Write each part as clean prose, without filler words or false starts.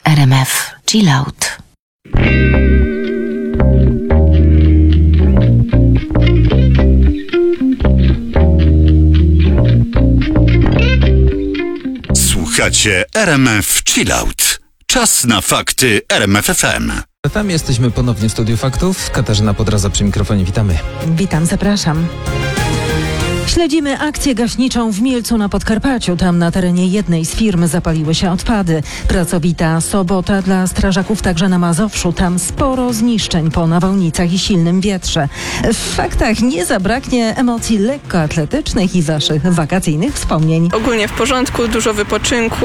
RMF Chill Out. Słuchacie RMF Chill Out. Czas na fakty RMF FM. FM jesteśmy ponownie w Studiu Faktów. Katarzyna Podradza przy mikrofonie. Witamy. Witam, zapraszam. Śledzimy akcję gaśniczą w Mielcu na Podkarpaciu. Tam na terenie jednej z firm zapaliły się odpady. Pracowita sobota dla strażaków także na Mazowszu. Tam sporo zniszczeń po nawałnicach i silnym wietrze. W faktach nie zabraknie emocji lekkoatletycznych i waszych wakacyjnych wspomnień. Ogólnie w porządku, dużo wypoczynku.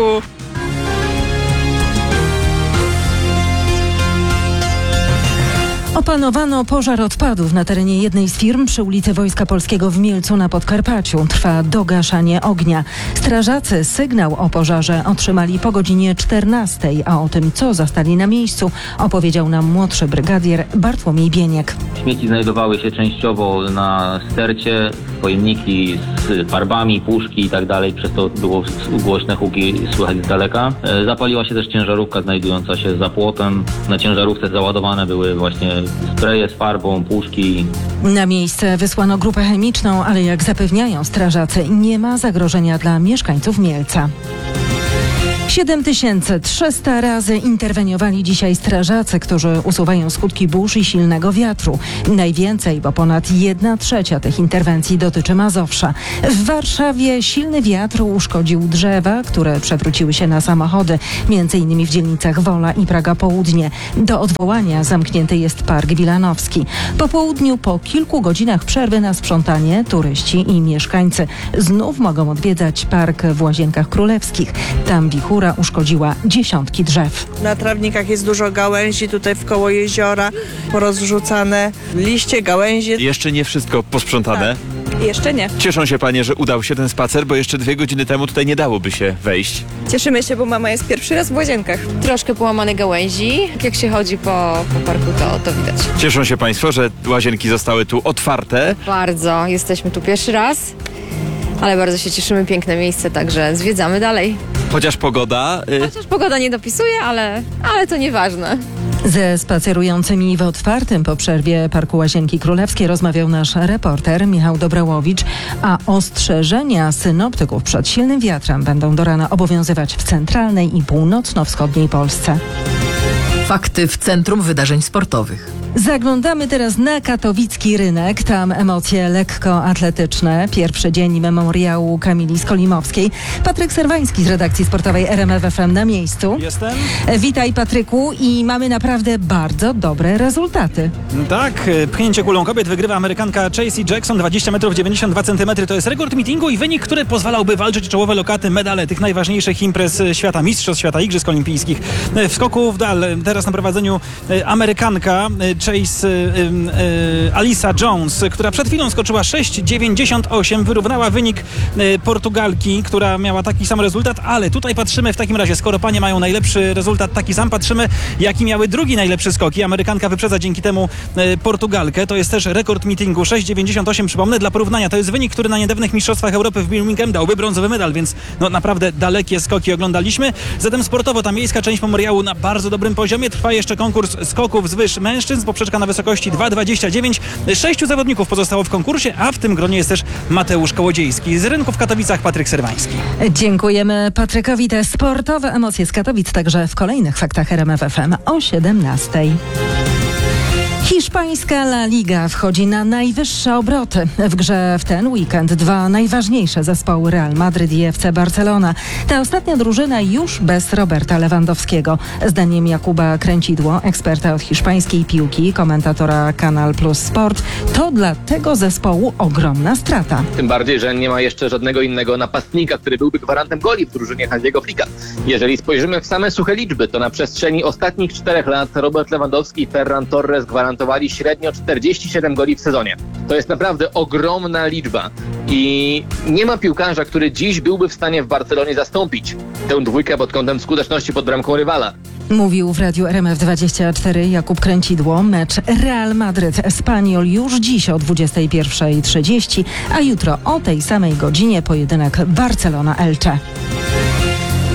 Opanowano pożar odpadów na terenie jednej z firm przy ulicy Wojska Polskiego w Mielcu na Podkarpaciu. Trwa dogaszanie ognia. Strażacy sygnał o pożarze otrzymali po godzinie 14, a o tym, co zastali na miejscu, opowiedział nam młodszy brygadier Bartłomiej Bieniek. Śmieci znajdowały się częściowo na stercie, pojemniki z farbami, puszki i tak dalej, przez to było głośne huki słychać z daleka. Zapaliła się też ciężarówka znajdująca się za płotem. Na ciężarówce załadowane były właśnie spreje z farbą, puszki. Na miejsce wysłano grupę chemiczną, ale jak zapewniają strażacy, nie ma zagrożenia dla mieszkańców Mielca. 7300 razy interweniowali dzisiaj strażacy, którzy usuwają skutki burz i silnego wiatru. Najwięcej, bo ponad 1/3 tych interwencji dotyczy Mazowsza. W Warszawie silny wiatr uszkodził drzewa, które przewróciły się na samochody, m.in. w dzielnicach Wola i Praga Południe. Do odwołania zamknięty jest Park Wilanowski. Po południu, po kilku godzinach przerwy na sprzątanie, turyści i mieszkańcy znów mogą odwiedzać park w Łazienkach Królewskich. Tam wichura uszkodziła dziesiątki drzew. Na trawnikach jest dużo gałęzi, tutaj wkoło jeziora, porozrzucane liście, gałęzie. Jeszcze nie wszystko posprzątane? Jeszcze nie. Cieszą się panie, że udał się ten spacer, bo jeszcze 2 godziny temu tutaj nie dałoby się wejść. Cieszymy się, bo mama jest pierwszy raz w Łazienkach. Troszkę połamane gałęzi. Jak się chodzi po parku, to widać. Cieszą się państwo, że łazienki zostały tu otwarte. Bardzo. Jesteśmy tu pierwszy raz, ale bardzo się cieszymy. Piękne miejsce, także zwiedzamy dalej. Chociaż pogoda... Chociaż pogoda nie dopisuje, ale to nieważne. Ze spacerującymi w otwartym po przerwie Parku Łazienki Królewskie rozmawiał nasz reporter Michał Dobrołowicz, a ostrzeżenia synoptyków przed silnym wiatrem będą do rana obowiązywać w centralnej i północno-wschodniej Polsce. Fakty w Centrum Wydarzeń Sportowych. Zaglądamy teraz na katowicki rynek. Tam emocje lekkoatletyczne. Pierwszy dzień memoriału Kamili Skolimowskiej. Patryk Serwański z redakcji sportowej RMF FM na miejscu. Jestem. Witaj, Patryku, i mamy naprawdę bardzo dobre rezultaty. Tak, pchnięcie kulą kobiet wygrywa Amerykanka Chasey Jackson, 20 metrów 92 cm. To jest rekord meetingu i wynik, który pozwalałby walczyć o czołowe lokaty, medale tych najważniejszych imprez świata, mistrzostw świata, igrzysk olimpijskich. W skoku w dal, teraz na prowadzeniu Amerykanka Alisa Jones, która przed chwilą skoczyła 6,98, wyrównała wynik Portugalki, która miała taki sam rezultat, ale tutaj patrzymy w takim razie, skoro panie mają najlepszy rezultat taki sam, patrzymy jaki miały drugi najlepszy skoki. Amerykanka wyprzedza dzięki temu Portugalkę. To jest też rekord meetingu 6,98, przypomnę, dla porównania. To jest wynik, który na niedawnych mistrzostwach Europy w Birmingham dałby brązowy medal, więc naprawdę dalekie skoki oglądaliśmy. Zatem sportowo ta miejska część memoriału na bardzo dobrym poziomie. Trwa jeszcze konkurs skoków wzwyż mężczyzn, poprzeczka na wysokości 2,29. 6 zawodników pozostało w konkursie, a w tym gronie jest też Mateusz Kołodziejski. Z rynku w Katowicach Patryk Serwański. Dziękujemy Patrykowi. Te sportowe emocje z Katowic także w kolejnych faktach RMF FM o 17:00. Hiszpańska La Liga wchodzi na najwyższe obroty. W grze w ten weekend 2 najważniejsze zespoły, Real Madryt i FC Barcelona. Ta ostatnia drużyna już bez Roberta Lewandowskiego. Zdaniem Jakuba Kręcidło, eksperta od hiszpańskiej piłki, komentatora Kanal Plus Sport, to dla tego zespołu ogromna strata. Tym bardziej, że nie ma jeszcze żadnego innego napastnika, który byłby gwarantem goli w drużynie Hansiego Flicka. Jeżeli spojrzymy w same suche liczby, to na przestrzeni ostatnich 4 lat Robert Lewandowski i Ferran Torres gwarantowali średnio 47 goli w sezonie. To jest naprawdę ogromna liczba i nie ma piłkarza, który dziś byłby w stanie w Barcelonie zastąpić tę dwójkę pod kątem skuteczności pod bramką rywala. Mówił w radiu RMF24 Jakub Kręcidło. Mecz Real Madryt-Espanyol już dziś o 21:30, a jutro o tej samej godzinie pojedynek Barcelona-Elche.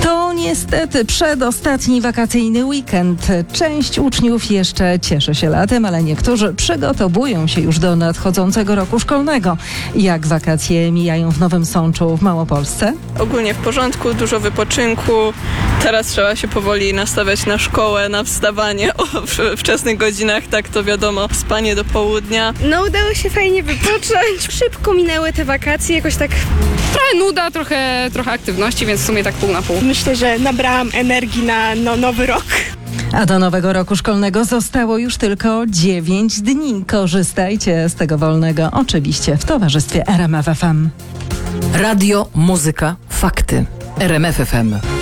Niestety przedostatni wakacyjny weekend. Część uczniów jeszcze cieszy się latem, ale niektórzy przygotowują się już do nadchodzącego roku szkolnego. Jak wakacje mijają w Nowym Sączu w Małopolsce? Ogólnie w porządku, dużo wypoczynku. Teraz trzeba się powoli nastawiać na szkołę, na wstawanie o wczesnych godzinach, tak to wiadomo, spanie do południa. No udało się fajnie wypocząć. Szybko minęły te wakacje, jakoś tak trochę nuda, trochę aktywności, więc w sumie tak pół na pół. Myślę, że nabrałam energii na nowy rok. A do nowego roku szkolnego zostało już tylko 9 dni. Korzystajcie z tego wolnego, oczywiście w towarzystwie RMF FM. Radio, muzyka, fakty. RMF FM.